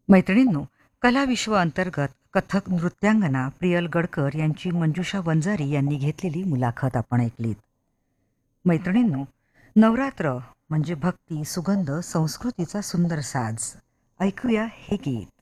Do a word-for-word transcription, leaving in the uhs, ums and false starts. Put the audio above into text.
मैत्रिणींनो, कला विश्व अंतर्गत कथक नृत्यांगना प्रियल गडकर यांची मंजुषा वंजारी यांनी घेतलेली मुलाखत आपण ऐकलीत. मैत्रिणींनो, नवरात्र म्हणजे भक्ती, सुगंध, संस्कृतीचा सुंदर साज. ऐकूया हे गीत.